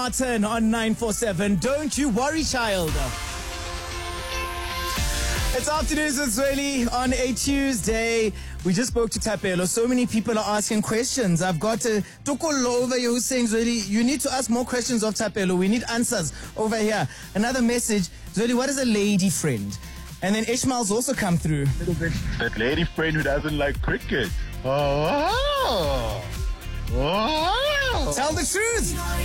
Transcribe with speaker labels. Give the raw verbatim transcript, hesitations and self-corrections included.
Speaker 1: Martin on nine four seven. Don't you worry, child. It's Afternoons with Zweli on a Tuesday. We just spoke to Thapelo. So many people are asking questions. I've got a Tukolo over here who's saying, Zweli, you need to ask more questions of Thapelo. We need answers over here. Another message, Zweli, what is a lady friend? And then Ishmael's also come through.
Speaker 2: That lady friend who doesn't like cricket. Oh. Oh.
Speaker 1: Tell the truth.